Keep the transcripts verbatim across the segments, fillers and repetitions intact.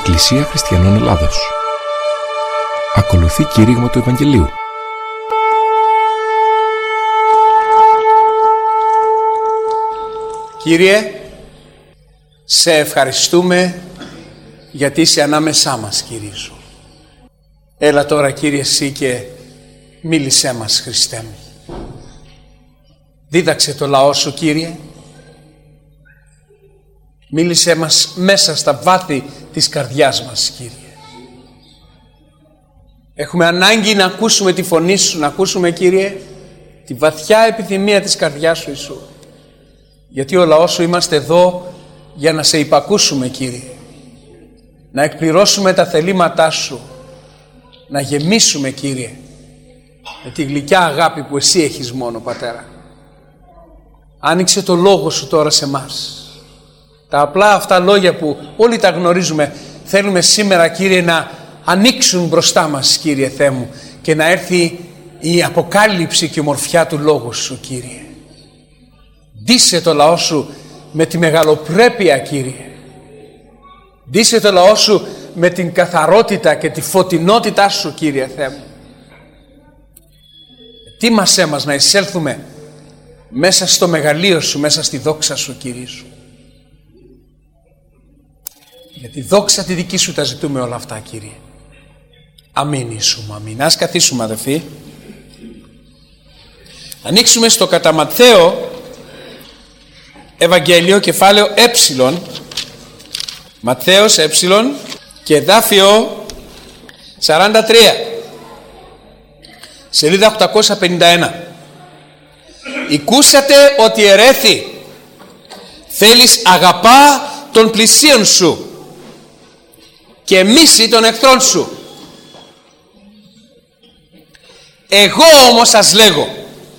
Εκκλησία Χριστιανών Ελλάδος. Ακολουθεί κήρυγμα του Ευαγγελίου. Κύριε, σε ευχαριστούμε γιατί είσαι ανάμεσά μας, Κύριε Σου. Έλα τώρα, Κύριε, εσύ και μίλησέ μας, Χριστέ μου. Δίδαξε το λαό Σου, Κύριε. Μίλησέ μας μέσα στα βάθη της καρδιάς μας, Κύριε. Έχουμε ανάγκη να ακούσουμε τη φωνή Σου, να ακούσουμε, Κύριε, τη βαθιά επιθυμία της καρδιάς Σου, Ιησού. Γιατί ο λαός Σου είμαστε εδώ για να σε υπακούσουμε, Κύριε. Να εκπληρώσουμε τα θελήματά Σου. Να γεμίσουμε, Κύριε, με τη γλυκιά αγάπη που Εσύ έχεις μόνο, Πατέρα. Άνοιξε το λόγο Σου τώρα σε μας. Τα απλά αυτά λόγια που όλοι τα γνωρίζουμε, θέλουμε σήμερα, Κύριε, να ανοίξουν μπροστά μας, Κύριε Θεέ μου, και να έρθει η αποκάλυψη και η ομορφιά του Λόγου Σου, Κύριε. Ντύσε το λαό Σου με τη μεγαλοπρέπεια, Κύριε. Ντύσε το λαό Σου με την καθαρότητα και τη φωτεινότητά Σου, Κύριε Θεέ μου. Ετοίμασέ μας να εισέλθουμε μέσα στο μεγαλείο Σου, μέσα στη δόξα Σου, Κύριε Σου. Για τη δόξα τη δική Σου τα ζητούμε όλα αυτά, Κύριε. Αμήν, Ιησού μου, αμήν. Ας καθίσουμε, αδελφοί. Ανοίξουμε στο κατά Ματθαίο Ευαγγέλιο, κεφάλαιο Ε. Ματθαίος Ε και εδάφιο σαράντα τρία. Σελίδα οκτακόσια πενήντα ένα. Ηκούσατε ότι ερέθη, θέλεις αγαπά των πλησίων σου και μίση των εχθρών σου. Εγώ όμως σας λέγω,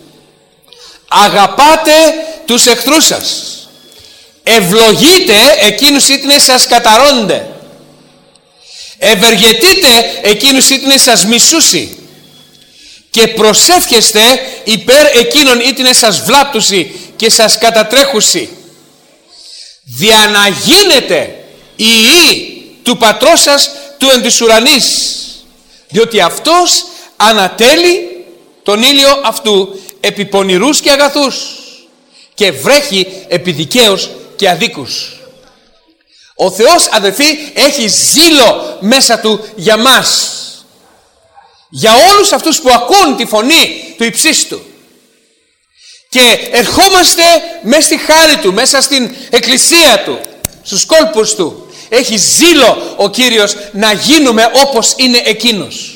αγαπάτε τους εχθρούς σας, ευλογείτε εκείνους ήτνε σας καταρώνται, ευεργετείτε εκείνους ήτνε σας μισούσι και προσεύχεστε υπέρ εκείνων ήτνε σας βλάπτουσι και σας κατατρέχουσι, δια να γίνετε ιοί του πατρός σας του εν της ουρανής, διότι αυτός ανατέλει τον ήλιο αυτού επί πονηρούς και αγαθούς και βρέχει επί δικαίους και αδίκους. Ο Θεός, αδελφοί, έχει ζήλο μέσα Του για μας, για όλους αυτούς που ακούν τη φωνή του υψίστου, και ερχόμαστε μέσα στη χάρη Του, μέσα στην εκκλησία Του, στους κόλπους Του. Έχει ζήλο ο Κύριος να γίνουμε όπως είναι Εκείνος.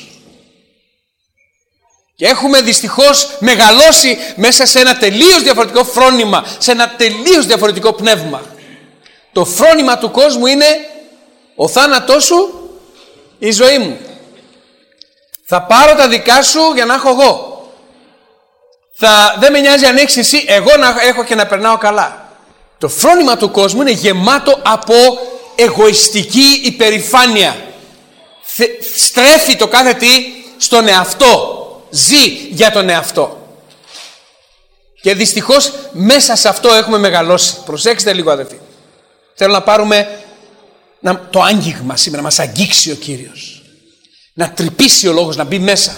Και έχουμε δυστυχώς μεγαλώσει μέσα σε ένα τελείως διαφορετικό φρόνημα, σε ένα τελείως διαφορετικό πνεύμα. Το φρόνημα του κόσμου είναι ο θάνατός σου, η ζωή μου. Θα πάρω τα δικά σου για να έχω εγώ. Θα, δεν με νοιάζει αν έχεις εσύ, εγώ να έχω και να περνάω καλά. Το φρόνημα του κόσμου είναι γεμάτο από εγωιστική υπερηφάνεια. Θε, στρέφει το κάθε τι στον εαυτό. Ζει για τον εαυτό. Και δυστυχώς μέσα σε αυτό έχουμε μεγαλώσει. Προσέξτε λίγο, αδελφοί. Θέλω να πάρουμε να, το άγγιγμα σήμερα, να μας αγγίξει ο Κύριος. Να τρυπήσει ο λόγος, να μπει μέσα.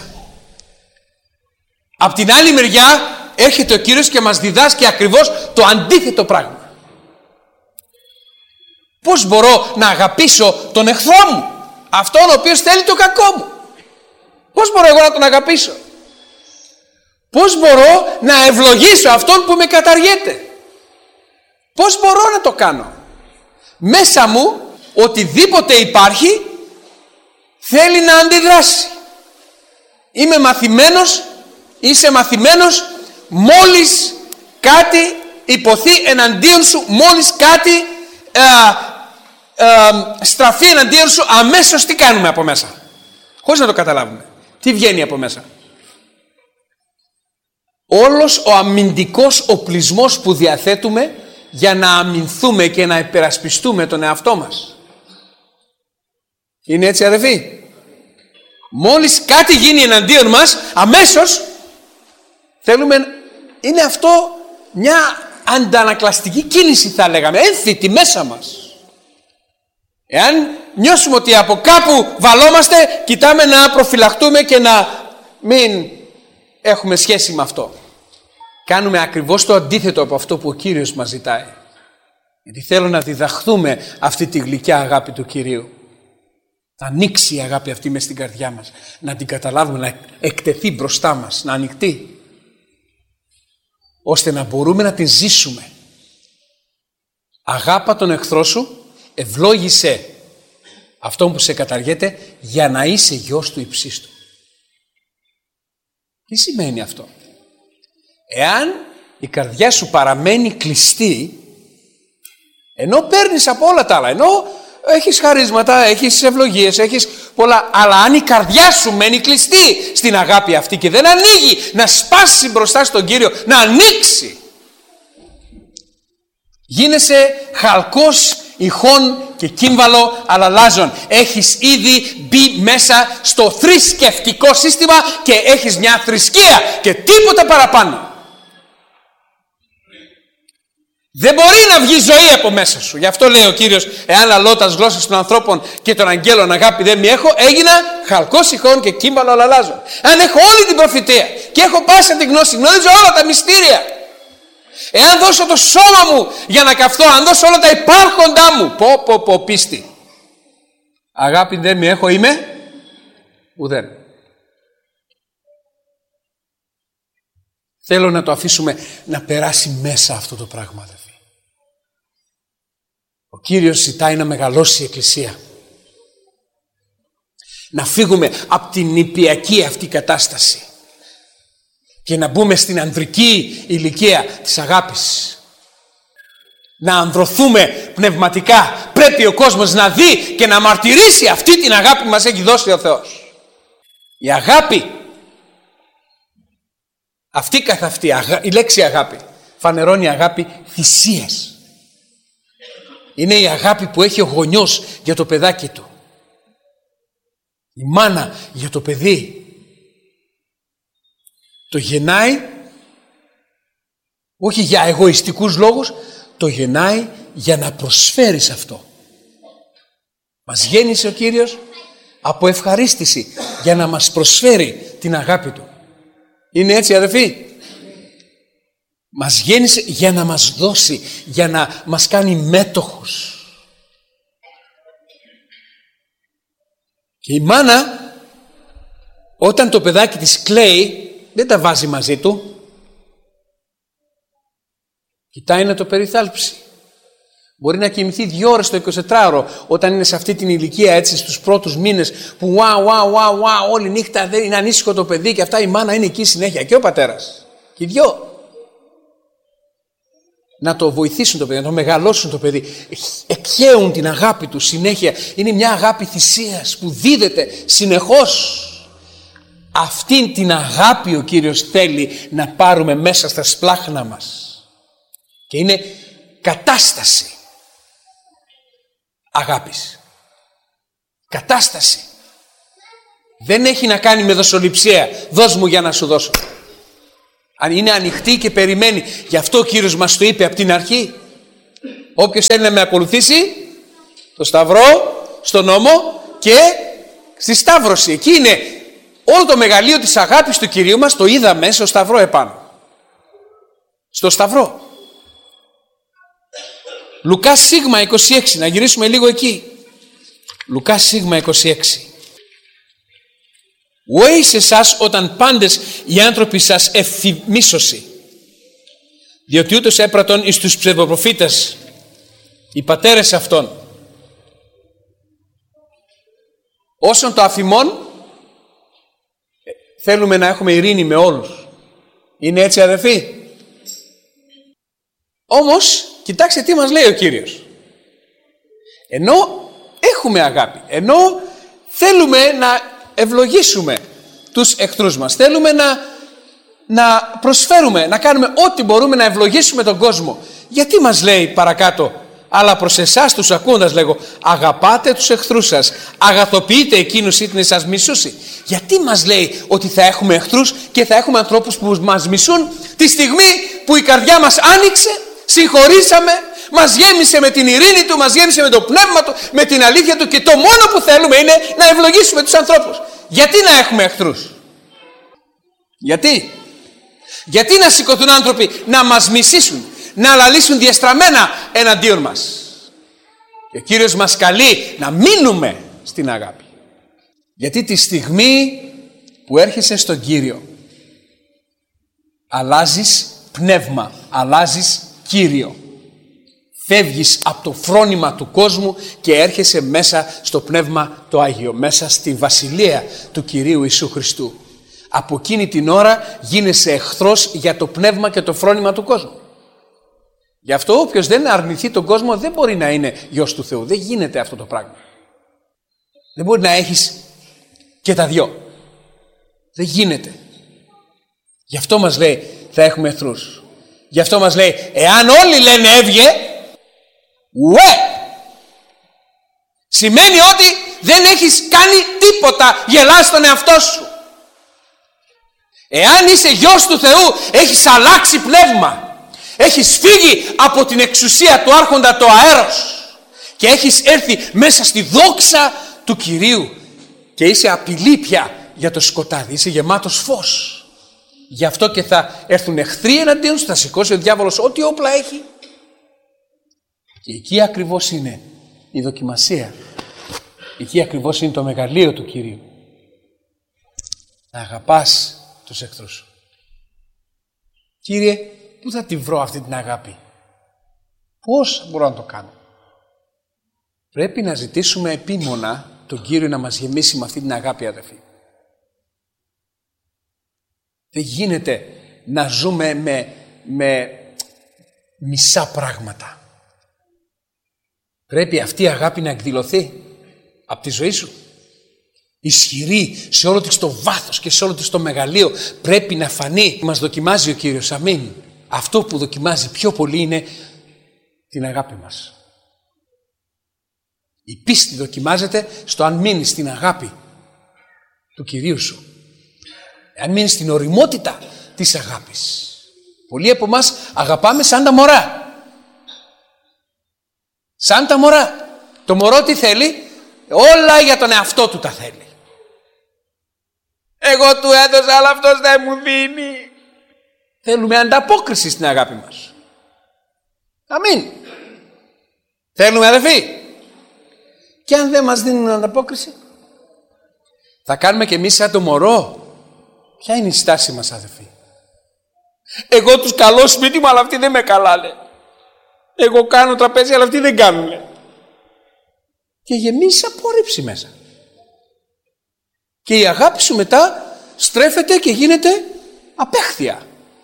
Απ' την άλλη μεριά έρχεται ο Κύριος και μας διδάσκει ακριβώς το αντίθετο πράγμα. Πώς μπορώ να αγαπήσω τον εχθρό μου, αυτόν ο οποίος θέλει το κακό μου? Πώς μπορώ εγώ να τον αγαπήσω? Πώς μπορώ να ευλογήσω αυτόν που με καταργέται? Πώς μπορώ να το κάνω? Μέσα μου οτιδήποτε υπάρχει θέλει να αντιδράσει. Είμαι μαθημένος, είσαι μαθημένος, μόλις κάτι υποθεί εναντίον σου, μόλις κάτι ε, ε, στραφεί εναντίον σου, αμέσως τι κάνουμε από μέσα? Χωρίς να το καταλάβουμε. Τι βγαίνει από μέσα? Όλος ο αμυντικός οπλισμός που διαθέτουμε για να αμυνθούμε και να υπερασπιστούμε τον εαυτό μας. Είναι έτσι, αδελφοί? Μόλις κάτι γίνει εναντίον μας, αμέσως θέλουμε, είναι αυτό μια αντανακλαστική κίνηση, θα λέγαμε, ένθητη μέσα μας. Εάν νιώσουμε ότι από κάπου βαλόμαστε, κοιτάμε να προφυλαχτούμε και να μην έχουμε σχέση με αυτό. Κάνουμε ακριβώς το αντίθετο από αυτό που ο Κύριος μας ζητάει. Γιατί θέλω να διδαχθούμε αυτή τη γλυκιά αγάπη του Κυρίου. Να ανοίξει η αγάπη αυτή μες στην καρδιά μας. Να την καταλάβουμε, να εκτεθεί μπροστά μας, να ανοιχτεί. Ώστε να μπορούμε να την ζήσουμε. Αγάπα τον εχθρό σου, ευλόγησε αυτόν που σε καταργέται, για να είσαι γιος του υψίστου. Τι σημαίνει αυτό? Εάν η καρδιά σου παραμένει κλειστή, ενώ παίρνεις από όλα τα άλλα, ενώ έχεις χαρίσματα, έχεις ευλογίες, έχεις πολλά, αλλά αν η καρδιά σου μένει κλειστή στην αγάπη αυτή και δεν ανοίγει να σπάσει μπροστά στον Κύριο, να ανοίξει, γίνεσαι χαλκός ηχών και κύμβαλο αλαλάζων. Έχεις ήδη μπει μέσα στο θρησκευτικό σύστημα και έχεις μια θρησκεία και τίποτα παραπάνω. Δεν μπορεί να βγει ζωή από μέσα σου. Γι' αυτό λέει ο Κύριος, εάν λαλώ τας γλώσσας των ανθρώπων και των αγγέλων αγάπη δεν μη έχω, έγινα χαλκός ηχών και κύμβαλο αλαλάζων. Αν έχω όλη την προφητεία και έχω πάσα την γνώση, γνωρίζω όλα τα μυστήρια, εάν δώσω το σώμα μου για να καυθώ, αν δώσω όλα τα υπάρχοντά μου, πω πω πω πίστη, αγάπη δεν μη έχω, είμαι ουδέν. Θέλω να το αφήσουμε να περάσει μέσα αυτό το πράγμα, αδελφοί. Ο Κύριος ζητάει να μεγαλώσει η Εκκλησία. Να φύγουμε από την νηπιακή αυτή κατάσταση και να μπούμε στην ανδρική ηλικία της αγάπης. Να ανδρωθούμε πνευματικά. Πρέπει ο κόσμος να δει και να μαρτυρήσει αυτή την αγάπη που μας έχει δώσει ο Θεός. Η αγάπη, αυτή καθ' αυτή, η λέξη αγάπη, φανερώνει αγάπη θυσίας. Είναι η αγάπη που έχει ο γονιός για το παιδάκι του. Η μάνα για το παιδί. Το γεννάει όχι για εγωιστικούς λόγους, το γεννάει για να προσφέρει σε αυτό. Μας γέννησε ο Κύριος από ευχαρίστηση για να μας προσφέρει την αγάπη του. Είναι έτσι, αδελφοί? Μας γέννησε για να μας δώσει, για να μας κάνει μέτοχους. Και η μάνα, όταν το παιδάκι της κλαίει, δεν τα βάζει μαζί του. Κοιτάει να το περιθάλψει. Μπορεί να κοιμηθεί δύο ώρες το εικοσιτετράωρο όταν είναι σε αυτή την ηλικία, έτσι στους πρώτους μήνες που wow, wow, wow, wow, όλη νύχτα δεν είναι ανήσυχο το παιδί και αυτά, η μάνα είναι εκεί συνέχεια και ο πατέρας. Και οι δυο. Να το βοηθήσουν το παιδί, να το μεγαλώσουν το παιδί. Εκχέουν την αγάπη του συνέχεια. Είναι μια αγάπη θυσίας που δίδεται συνεχώς. Αυτήν την αγάπη ο Κύριος θέλει να πάρουμε μέσα στα σπλάχνα μας. Και είναι κατάσταση αγάπης. Κατάσταση. Δεν έχει να κάνει με δοσοληψία. Δώσ' μου για να σου δώσω. Αν είναι ανοιχτή και περιμένει. Γι' αυτό ο Κύριος μας το είπε από την αρχή. Όποιος θέλει να με ακολουθήσει, το σταυρό, στον νόμο και στη σταύρωση. Εκεί είναι όλο το μεγαλείο της αγάπης του Κυρίου μας, το είδαμε στο σταυρό επάνω. Στο σταυρό. Λουκάς Σίγμα είκοσι έξι, να γυρίσουμε λίγο εκεί. Λουκάς Σίγμα είκοσι έξι. Ωε σε εσάς όταν πάντες οι άνθρωποι σας εφημίσωσι, διότι ούτως έπρατον εις τους ψευδοπροφήτες οι πατέρες αυτών. Όσον το αφημών, θέλουμε να έχουμε ειρήνη με όλους. Είναι έτσι, αδελφοί? Όμως κοιτάξτε τι μας λέει ο Κύριος. Ενώ έχουμε αγάπη, ενώ θέλουμε να ευλογήσουμε τους εχθρούς μας, θέλουμε να, να προσφέρουμε, να κάνουμε ό,τι μπορούμε να ευλογήσουμε τον κόσμο, γιατί μας λέει παρακάτω, αλλά προς εσάς τους ακούοντας λέγω, αγαπάτε τους εχθρούς σας, αγαθοποιείτε εκείνους είτε σας μισούσει. Γιατί μας λέει ότι θα έχουμε εχθρούς και θα έχουμε ανθρώπους που μας μισούν τη στιγμή που η καρδιά μας άνοιξε, συγχωρήσαμε, μας γέμισε με την ειρήνη του, μας γέμισε με το πνεύμα του, με την αλήθεια του και το μόνο που θέλουμε είναι να ευλογήσουμε τους ανθρώπους. Γιατί να έχουμε εχθρούς? Γιατί? Γιατί να σηκωθούν άνθρωποι να μας μισήσουν, να λαλήσουν διεστραμμένα εναντίον μας? Και ο Κύριος μας καλεί να μείνουμε στην αγάπη. Γιατί τη στιγμή που έρχεσαι στον Κύριο αλλάζεις πνεύμα, αλλάζεις Κύριο. Φεύγεις από το φρόνημα του κόσμου και έρχεσαι μέσα στο πνεύμα το Άγιο, μέσα στη βασιλεία του Κυρίου Ιησού Χριστού. Από εκείνη την ώρα γίνεσαι εχθρός για το πνεύμα και το φρόνημα του κόσμου. Γι' αυτό όποιος δεν αρνηθεί τον κόσμο δεν μπορεί να είναι γιος του Θεού. Δεν γίνεται αυτό το πράγμα. Δεν μπορεί να έχεις και τα δυο. Δεν γίνεται. Γι' αυτό μας λέει θα έχουμε εχθρούς. Γι' αυτό μας λέει εάν όλοι λένε έβγε, ουε! Σημαίνει ότι δεν έχεις κάνει τίποτα, γελάς τον εαυτό σου. Εάν είσαι γιος του Θεού, έχεις αλλάξει πνεύμα. Έχεις φύγει από την εξουσία του άρχοντα το αέρος και έχεις έρθει μέσα στη δόξα του Κυρίου και είσαι απειλή πια για το σκοτάδι, είσαι γεμάτος φως. Γι' αυτό και θα έρθουν εχθροί εναντίον σου, θα σηκώσει ο διάβολος ό,τι όπλα έχει. Και εκεί ακριβώς είναι η δοκιμασία. Εκεί ακριβώς είναι το μεγαλείο του Κυρίου. Να αγαπάς τους εχθρούς σου. Κύριε, πού θα τη βρω αυτή την αγάπη? Πώς μπορώ να το κάνω? Πρέπει να ζητήσουμε επίμονα τον Κύριο να μας γεμίσει με αυτή την αγάπη, αδελφοί. Δεν γίνεται να ζούμε με, με μισά πράγματα. Πρέπει αυτή η αγάπη να εκδηλωθεί από τη ζωή σου. Ισχυρή σε όλο της το βάθος και σε όλο της το μεγαλείο. Πρέπει να φανεί. Μας δοκιμάζει ο Κύριος. Αμήν. Αυτό που δοκιμάζει πιο πολύ είναι την αγάπη μας. Η πίστη δοκιμάζεται στο αν μείνεις στην αγάπη του Κυρίου σου. Αν μείνεις στην ωριμότητα της αγάπης. Πολλοί από εμάς αγαπάμε σαν τα μωρά. Σαν τα μωρά. Το μωρό τι θέλει? Όλα για τον εαυτό του τα θέλει. Εγώ του έδωσα αλλά αυτός δεν μου δίνει. Θέλουμε ανταπόκριση στην αγάπη μας. Αμήν. Θέλουμε, αδελφοί. Και αν δεν μας δίνουν ανταπόκριση, θα κάνουμε και εμείς σαν το μωρό. Ποια είναι η στάση μας, αδελφοί? Εγώ τους καλώ σπίτι μου αλλά αυτοί δεν με καλάνε. Εγώ κάνω τραπέζι αλλά αυτοί δεν κάνουνε. Και γεμίζει απόρριψη μέσα. Και η αγάπη σου μετά στρέφεται και γίνεται απέχθεια.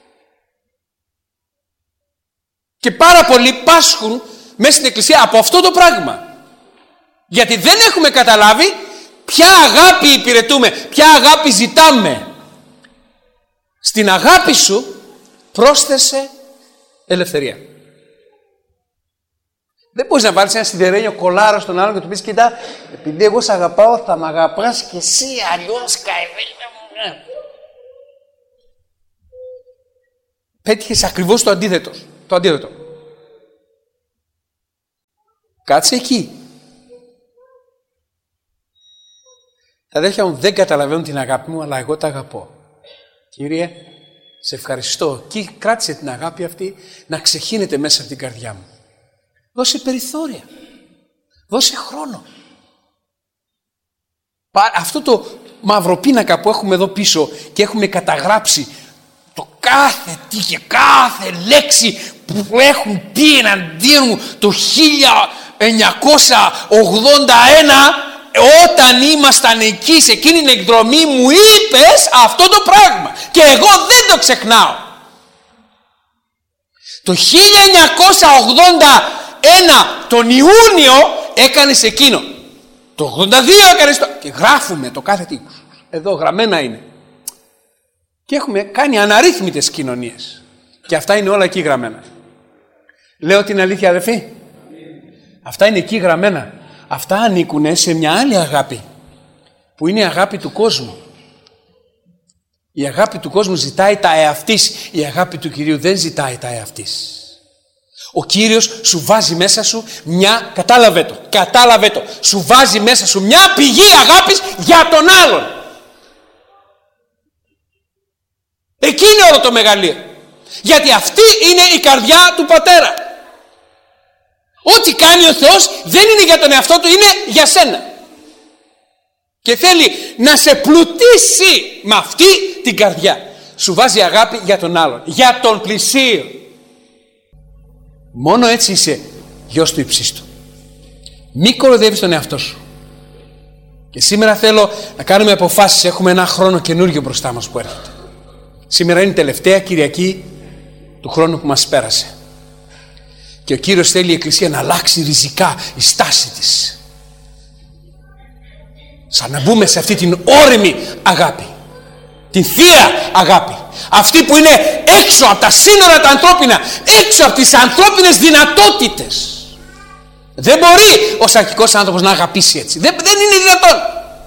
Και πάρα πολλοί πάσχουν μέσα στην εκκλησία από αυτό το πράγμα. Γιατί δεν έχουμε καταλάβει ποια αγάπη υπηρετούμε, ποια αγάπη ζητάμε. Στην αγάπη σου πρόσθεσε ελευθερία. Δεν μπορείς να βάλεις ένα σιδερένιο κολάρο στον άλλον και του πεις κοίτα, επειδή εγώ σε αγαπάω θα μ' αγαπάς και εσύ, αλλιώς καημένα μου. Πέτυχες ακριβώς το αντίθετο. Το αντίθετο. Κάτσε εκεί. Τα αδέρφια μου δεν καταλαβαίνουν την αγάπη μου, αλλά εγώ τα αγαπώ. Κύριε, σε ευχαριστώ. Και κράτησε την αγάπη αυτή να ξεχύνεται μέσα από την καρδιά μου. Δώσε περιθώρια. Δώσε χρόνο. Αυτό το μαύρο πίνακα που έχουμε εδώ πίσω και έχουμε καταγράψει το κάθε τι και κάθε λέξη που έχουν πει εναντίον μου το χίλια εννιακόσια ογδόντα ένα, όταν ήμασταν εκεί σε εκείνη την εκδρομή μου είπες αυτό το πράγμα και εγώ δεν το ξεχνάω. Το χίλια εννιακόσια ογδόντα ένα τον Ιούνιο έκανες εκείνο. Το ογδόντα δύο έκανες το... Και γράφουμε το κάθε τι. Εδώ γραμμένα είναι. Και έχουμε κάνει αναρρύθμιτες κοινωνίες. Και αυτά είναι όλα εκεί γραμμένα. Λέω την αλήθεια, αδελφοί? Αυτά είναι εκεί γραμμένα. Αυτά ανήκουν σε μια άλλη αγάπη. Που είναι η αγάπη του κόσμου. Η αγάπη του κόσμου ζητάει τα εαυτής. Η αγάπη του Κυρίου δεν ζητάει τα εαυτής. Ο Κύριος σου βάζει μέσα σου μια, κατάλαβε το, κατάλαβε το, σου βάζει μέσα σου μια πηγή αγάπης για τον άλλον. Εκεί είναι όλο το μεγαλείο. Γιατί αυτή είναι η καρδιά του Πατέρα. Ό,τι κάνει ο Θεός δεν είναι για τον εαυτό του, είναι για σένα. Και θέλει να σε πλουτίσει με αυτή την καρδιά. Σου βάζει αγάπη για τον άλλον, για τον πλησίον. Μόνο έτσι είσαι γιος του Υψίστου. Μη κοροϊδεύεις τον εαυτό σου. Και σήμερα θέλω να κάνουμε αποφάσεις. Έχουμε ένα χρόνο καινούργιο μπροστά μας που έρχεται. Σήμερα είναι η τελευταία Κυριακή του χρόνου που μας πέρασε. Και ο Κύριος θέλει η Εκκλησία να αλλάξει ριζικά η στάση της. Σαν να μπούμε σε αυτή την όριμη αγάπη. Την θεία αγάπη. Αυτή που είναι έξω από τα σύνορα τα ανθρώπινα. Έξω από τις ανθρώπινες δυνατότητες. Δεν μπορεί ο σαρκικός άνθρωπος να αγαπήσει έτσι. Δεν, δεν είναι δυνατόν.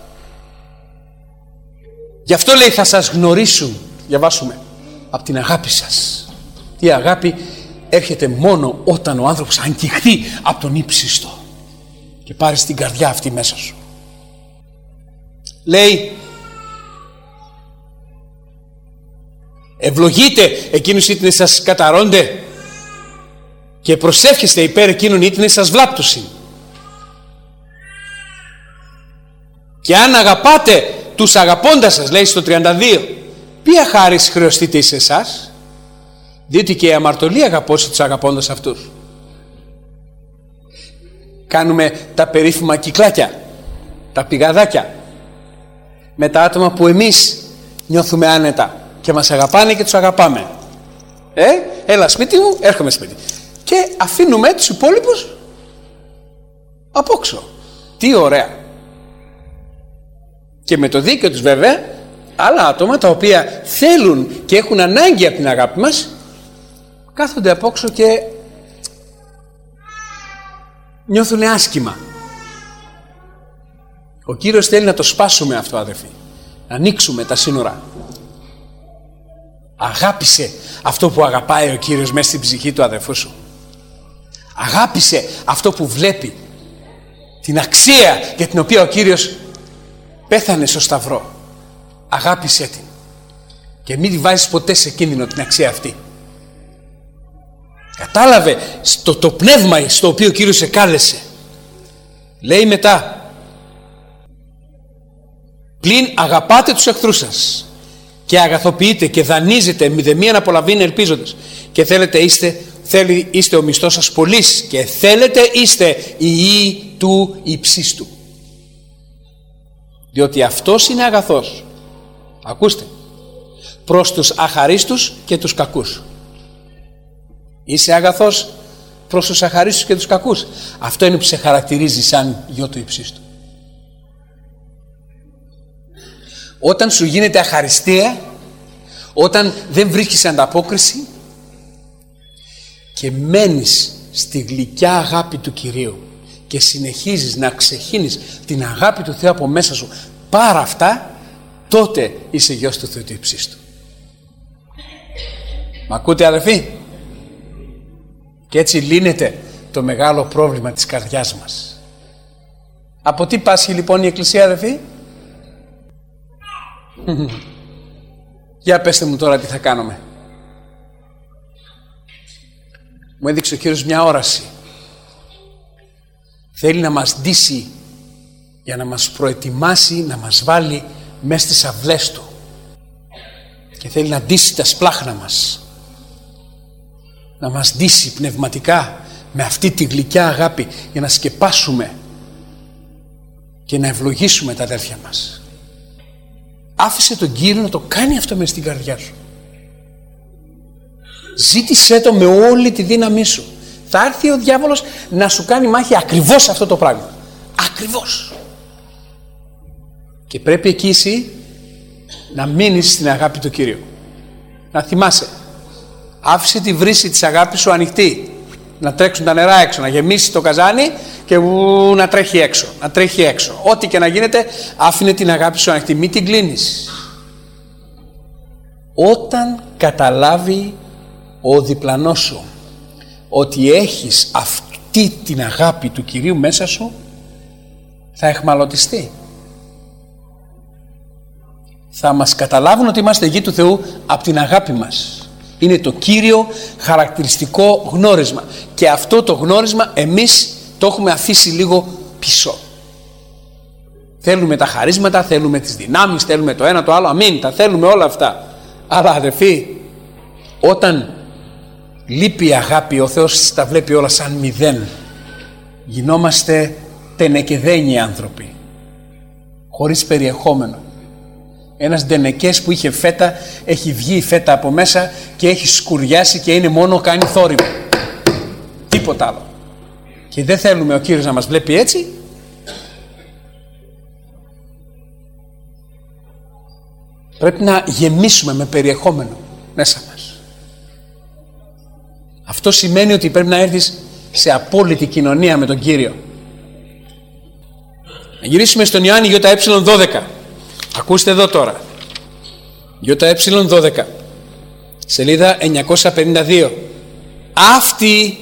Γι' αυτό λέει θα σας γνωρίσουν. Διαβάσουμε. Από την αγάπη σας. Η αγάπη έρχεται μόνο όταν ο άνθρωπος αγγιχθεί από τον ύψιστο. Και πάρει την καρδιά αυτή μέσα σου. Λέει, ευλογείτε εκείνους ήτινε σας καταρώνται και προσεύχεστε υπέρ εκείνων ήτινε σας βλάπτουσιν. Και αν αγαπάτε τους αγαπώντας σας, λέει στο τριάντα δύο, ποια χάρις χρεωστείτε εις εσάς, διότι και η αμαρτωλή αγαπώσει τους αγαπώντας αυτούς. Κάνουμε τα περίφημα κυκλάκια, τα πηγαδάκια, με τα άτομα που εμείς νιώθουμε άνετα και μας αγαπάνε και τους αγαπάμε. Ε, έλα σπίτι μου, έρχομαι σπίτι. Και αφήνουμε τους υπόλοιπους απόξω. Τι ωραία. Και με το δίκαιο τους βέβαια, άλλα άτομα τα οποία θέλουν και έχουν ανάγκη από την αγάπη μας, κάθονται απόξω και νιώθουν άσχημα. Ο Κύριος θέλει να το σπάσουμε αυτό, αδερφοί. Να ανοίξουμε τα σύνορα. Αγάπησε αυτό που αγαπάει ο Κύριος μέσα στην ψυχή του αδερφού σου. Αγάπησε αυτό που βλέπει. Την αξία για την οποία ο Κύριος πέθανε στο Σταυρό. Αγάπησε την. Και μην τη βάζεις ποτέ σε κίνδυνο την αξία αυτή. Κατάλαβε στο, το πνεύμα στο οποίο ο Κύριος σε κάλεσε. Λέει μετά, πλην αγαπάτε τους εχθρούς σας και αγαθοποιείτε και δανείζετε μηδεμίαν απολαβήν ελπίζοντες και θέλετε είστε, θέλει, είστε ο μισθός σας πολύς και θέλετε είστε οι ιοί του υψίστου. Διότι αυτός είναι αγαθός. Ακούστε. Προς τους αχαρίστους και τους κακούς. Είσαι αγαθός προς τους αχαρίστους και τους κακούς. Αυτό είναι που σε χαρακτηρίζει σαν γιο του υψίστου. Όταν σου γίνεται αχαριστία, όταν δεν βρίσκεις ανταπόκριση και μένεις στη γλυκιά αγάπη του Κυρίου και συνεχίζεις να ξεχύνεις την αγάπη του Θεού από μέσα σου πάρα αυτά, τότε είσαι γιος του Θεού του υψίστου. Μ' ακούτε αδελφοί? Και έτσι λύνεται το μεγάλο πρόβλημα της καρδιάς μας. Από τι πάσχει λοιπόν η Εκκλησία, αδελφοί? Για πέστε μου τώρα τι θα κάνουμε. Μου έδειξε ο Κύριος μια όραση. Θέλει να μας ντύσει για να μας προετοιμάσει, να μας βάλει μέσα στις αυλές του. Και θέλει να ντύσει τα σπλάχνα μας. Να μας ντύσει πνευματικά με αυτή τη γλυκιά αγάπη για να σκεπάσουμε και να ευλογήσουμε τα αδέρφια μας. Άφησε τον Κύριο να το κάνει αυτό μες στην καρδιά σου. Ζήτησέ το με όλη τη δύναμή σου. Θα έρθει ο διάβολος να σου κάνει μάχη ακριβώς αυτό το πράγμα. Ακριβώς. Και πρέπει εκεί εσύ να μείνεις στην αγάπη του Κυρίου. Να θυμάσαι. Άφησε τη βρύση της αγάπης σου ανοιχτή. Να τρέξουν τα νερά έξω. Να γεμίσει το καζάνι και ου, να τρέχει έξω. Να τρέχει έξω. Ό,τι και να γίνεται, άφηνε την αγάπη σου ανοιχτή. Μην την κλείνεις. Όταν καταλάβει ο διπλανός σου ότι έχεις αυτή την αγάπη του Κυρίου μέσα σου, θα εχμαλωτιστεί. Θα μας καταλάβουν ότι είμαστε γη του Θεού από την αγάπη μας. Είναι το κύριο χαρακτηριστικό γνώρισμα. Και αυτό το γνώρισμα εμείς το έχουμε αφήσει λίγο πίσω. Θέλουμε τα χαρίσματα, θέλουμε τις δυνάμεις, θέλουμε το ένα το άλλο. Αμήν, τα θέλουμε όλα αυτά. Αλλά αδερφοί, όταν λείπει η αγάπη, ο Θεός τα βλέπει όλα σαν μηδέν. Γινόμαστε τενεκεδένιοι άνθρωποι, χωρίς περιεχόμενο. Ένας ντενεκές που είχε φέτα, έχει βγει η φέτα από μέσα και έχει σκουριάσει και είναι μόνο κάνει θόρυβο. Τίποτα άλλο. Και δεν θέλουμε ο Κύριος να μας βλέπει έτσι. Πρέπει να γεμίσουμε με περιεχόμενο μέσα μας. Αυτό σημαίνει ότι πρέπει να έρθεις σε απόλυτη κοινωνία με τον Κύριο. Να γυρίσουμε στον Ιωάννη ΙΕ δώδεκα. Ακούστε εδώ τώρα. ΙΕ δώδεκα. Σελίδα εννιακόσια πενήντα δύο. Αυτή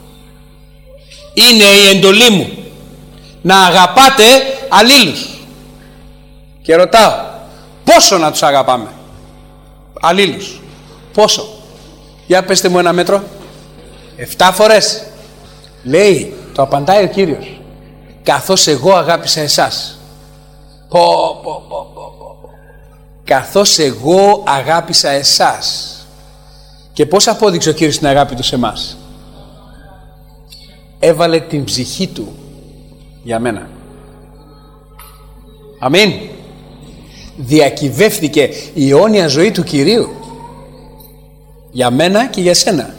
είναι η εντολή μου. Να αγαπάτε αλλήλους. Και ρωτάω, πόσο να τους αγαπάμε αλλήλους? Πόσο? Για πέστε μου ένα μέτρο. Εφτά φορές. Λέει, το απαντάει ο Κύριος, καθώς εγώ αγάπησα εσάς. Πω, πω, πω, πω, πω. Καθώς εγώ αγάπησα εσάς. Και πώς απόδειξε ο Κύριος την αγάπη του σε εμάς? Έβαλε την ψυχή του για μένα. Αμήν. Διακυβεύθηκε η αιώνια ζωή του Κυρίου για μένα και για σένα.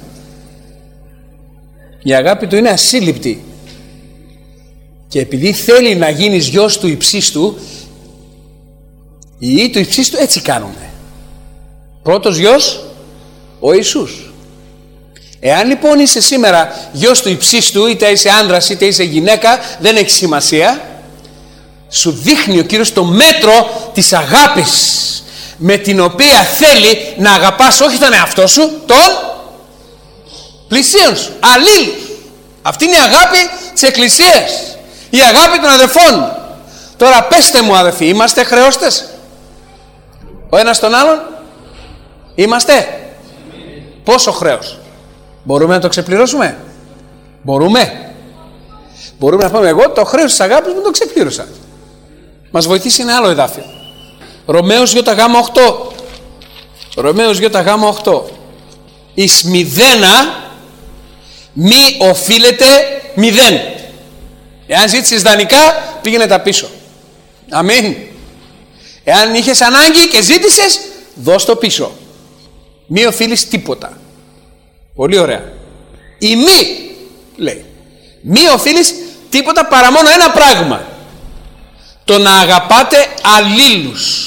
Η αγάπη του είναι ασύλληπτη. Και επειδή θέλει να γίνεις γιος του υψίστου, οι ιοί του υψίστου έτσι κάνουμε. Πρώτος γιος, ο Ιησούς. Εάν λοιπόν είσαι σήμερα γιος του υψίστου, είτε είσαι άνδρας είτε είσαι γυναίκα, δεν έχει σημασία. Σου δείχνει ο Κύριος το μέτρο της αγάπης με την οποία θέλει να αγαπάς όχι τον εαυτό σου, τον πλησίον σου, αλλήλους. Αυτή είναι η αγάπη της Εκκλησίας, η αγάπη των αδελφών. Τώρα πέστε μου αδελφοί, είμαστε χρεώστες ο ένας τον άλλον? Είμαστε? Πόσο χρέος? Μπορούμε να το ξεπληρώσουμε? Μπορούμε? Μπορούμε να πούμε, εγώ το χρέος της αγάπης μου το ξεπλήρωσα. Μας βοηθήσει ένα άλλο εδάφιο. Ρωμαίος ΙΓ οκτώ. Ρωμαίος ΙΓ οκτώ. Εις μηδένα μη οφείλεται μηδέν. Εάν ζήτησες δανεικά, πήγαινε τα πίσω. Αμήν. Εάν είχες ανάγκη και ζήτησες, δώσ' το πίσω. Μη οφείλεις τίποτα. Πολύ ωραία. Η μη, λέει, μη οφείλεις τίποτα παρά μόνο ένα πράγμα. Το να αγαπάτε αλλήλους.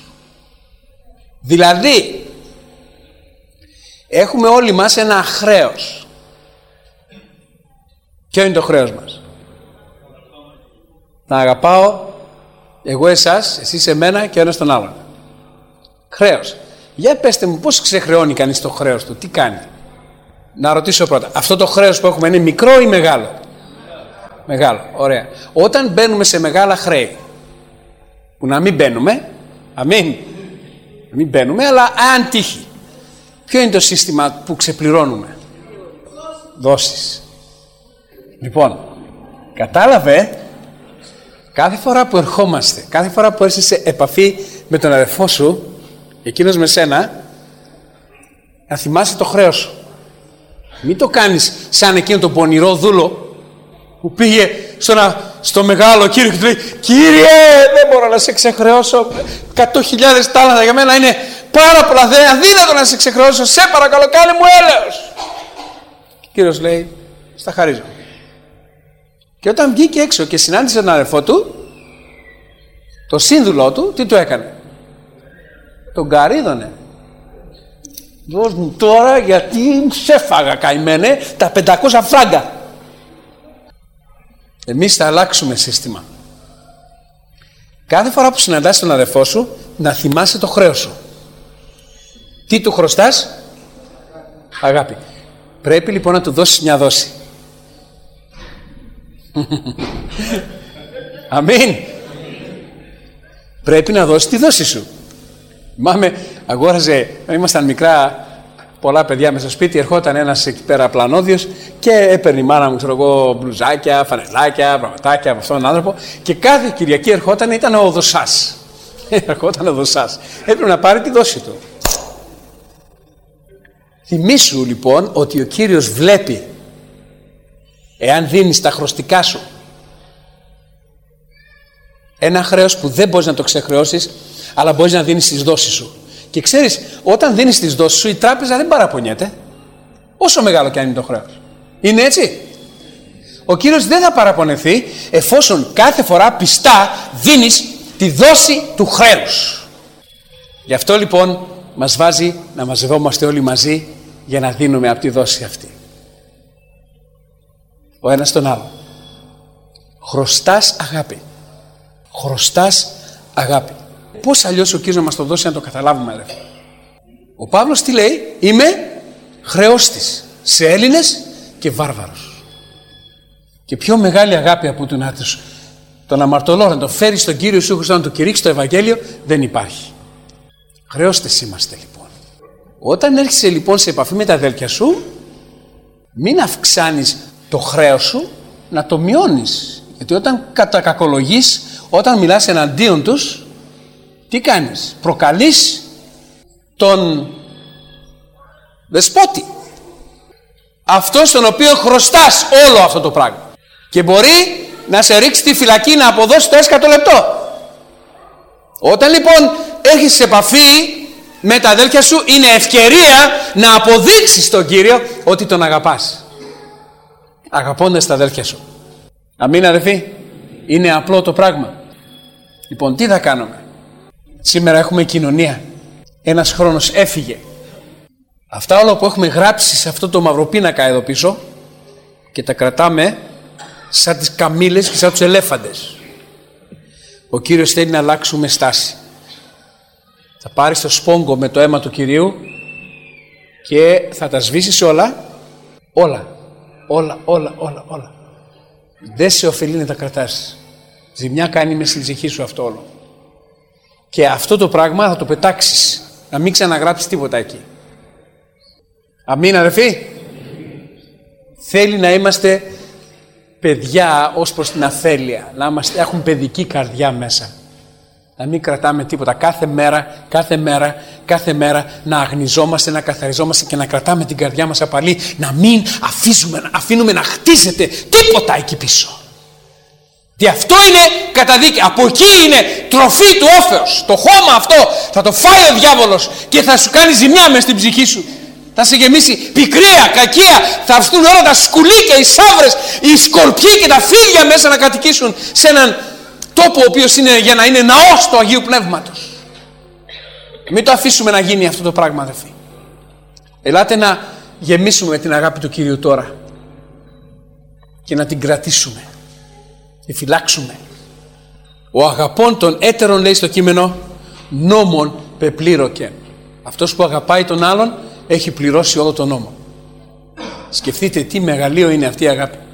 Δηλαδή, έχουμε όλοι μας ένα χρέος. Ποιο είναι το χρέος μας? Να αγαπάω εγώ εσάς, εσείς εμένα και ο ένας τον άλλον. Χρέος. Για πέστε μου, πώς ξεχρεώνει κανείς το χρέος του? Τι κάνει? Να ρωτήσω πρώτα. Αυτό το χρέος που έχουμε είναι μικρό ή μεγάλο? Μεγάλο. Ωραία. Όταν μπαίνουμε σε μεγάλα χρέη, που να μην μπαίνουμε, αμήν, να μην μπαίνουμε, αλλά αν τύχει, ποιο είναι το σύστημα που ξεπληρώνουμε? Δόσεις. Λοιπόν, κατάλαβε, κάθε φορά που ερχόμαστε, κάθε φορά που έρχεσαι σε επαφή με τον αδερφό σου, εκείνος με σένα, να θυμάσαι το χρέος σου. Μην το κάνεις σαν εκείνο το πονηρό δούλο που πήγε στο, να, στο μεγάλο κύριο και του λέει, Κύριε, δεν μπορώ να σε ξεχρεώσω, εκατό χιλιάδες τάλαντα για μένα είναι πάρα πολλά, δεν είναι αδύνατο να σε ξεχρεώσω, σε παρακαλώ κάνε μου έλεος. Και ο Κύριος λέει, στα χαρίζω. Και όταν βγήκε έξω και συνάντησε τον αδερφό του, το σύνδουλό του, τι του έκανε? Τον καρύδωνε. Δώσ' μου τώρα γιατί σε φάγα καημένε τα πεντακόσια φράγκα. Εμείς θα αλλάξουμε σύστημα. Κάθε φορά που συναντάς τον αδερφό σου, να θυμάσαι το χρέος σου. Τι του χρωστάς? Αγάπη. Πρέπει λοιπόν να του δώσεις μια δόση. Αμήν. Πρέπει να δώσεις τη δόση σου. Μάμε, αγόραζε, ήμασταν μικρά, πολλά παιδιά μέσα στο σπίτι, ερχόταν ένας εκεί πέρα πλανόδιος και έπαιρνε η μάνα μου, ξέρω εγώ, μπλουζάκια, φανελάκια, πραγματάκια από αυτόν τον άνθρωπο, και κάθε Κυριακή ερχόταν, ήταν ο δοσάς. Ερχόταν ο δοσάς. Έπρεπε να πάρει τη δόση του. Θυμήσου λοιπόν ότι ο Κύριος βλέπει εάν δίνεις τα χρωστικά σου ένα χρέος που δεν μπορείς να το ξεχρεώσεις, αλλά μπορείς να δίνεις τις δόσεις σου. Και ξέρεις, όταν δίνεις τις δόσεις σου, η τράπεζα δεν παραπονιέται, όσο μεγάλο και αν είναι το χρέος. Είναι έτσι? Ο Κύριος δεν θα παραπονεθεί εφόσον κάθε φορά πιστά δίνεις τη δόση του χρέους. Γι' αυτό λοιπόν μας βάζει να μαζευόμαστε όλοι μαζί για να δίνουμε από τη δόση αυτή. Ο ένας τον άλλο. Χρωστάς αγάπη. Χρωστάς αγάπη. Πώς αλλιώς ο Κύριος να μας το δώσει να το καταλάβουμε, αδερφέ? Ο Παύλος τι λέει? Είμαι χρεώστης σε Έλληνες και βάρβαρους. Και πιο μεγάλη αγάπη από τον άτρος, τον αμαρτωλό, να το φέρει στον Κύριο Ιησού Χριστό, να το κηρύξει το Ευαγγέλιο, δεν υπάρχει. Χρεώστες είμαστε λοιπόν. Όταν έρχεσαι λοιπόν σε επαφή με τα αδέλφια σου, μην αυξάνεις το χρέος σου, να το μειώνεις. Γιατί όταν κατακακολογείς, όταν μιλάς εναντίον τους, τι κάνεις? Προκαλείς τον δεσπότη, αυτό στον οποίο χρωστάς όλο αυτό το πράγμα, και μπορεί να σε ρίξει τη φυλακή, να αποδώσει το έσκατο λεπτό. Όταν λοιπόν έχεις σε επαφή με τα αδέλφια σου, είναι ευκαιρία να αποδείξεις τον Κύριο ότι τον αγαπάς, αγαπώντας τα αδέλφια σου. Αμήν, αδελφοί? Είναι απλό το πράγμα. Λοιπόν, τι θα κάνουμε? Σήμερα έχουμε κοινωνία. Ένας χρόνος έφυγε. Αυτά όλα που έχουμε γράψει σε αυτό το μαυροπίνακα εδώ πίσω, και τα κρατάμε σαν τις καμήλες και σαν τους ελέφαντες. Ο Κύριος θέλει να αλλάξουμε στάση. Θα πάρεις το σπόγκο με το αίμα του Κυρίου και θα τα σβήσεις όλα, όλα, όλα, όλα, όλα, όλα. Δεν σε ωφελεί να τα κρατάς. Ζημιά κάνει μες στην ψυχή σου αυτό όλο. Και αυτό το πράγμα θα το πετάξεις, να μην ξαναγράψεις τίποτα εκεί. Αμήν, αδερφοί? Θέλει να είμαστε παιδιά ως προς την αφέλεια, να είμαστε, έχουν παιδική καρδιά μέσα. Να μην κρατάμε τίποτα. Κάθε μέρα, κάθε μέρα, κάθε μέρα να αγνιζόμαστε, να καθαριζόμαστε και να κρατάμε την καρδιά μας απαλή. Να μην αφήσουμε, αφήνουμε να χτίζεται τίποτα εκεί πίσω. Και αυτό είναι καταδίκη. Από εκεί είναι τροφή του όφεως. Το χώμα αυτό θα το φάει ο διάβολος και θα σου κάνει ζημιά μες στην ψυχή σου. Θα σε γεμίσει πικρία, κακία, θα έρθουν όλα τα σκουλίκια, οι σαύρες, οι σκορπιοί και τα φύλλα μέσα να κατοικήσουν σε έναν τόπο ο οποίος είναι για να είναι ναός του Αγίου Πνεύματος. Μην το αφήσουμε να γίνει αυτό το πράγμα, αδελφοί. Ελάτε να γεμίσουμε με την αγάπη του Κυρίου τώρα και να την κρατήσουμε, τη φυλάξουμε. Ο αγαπών των έτερων, λέει στο κείμενο, νόμων πεπλήρωκεν. Αυτός που αγαπάει τον άλλον έχει πληρώσει όλο τον νόμο. Σκεφτείτε τι μεγαλείο είναι αυτή η αγάπη.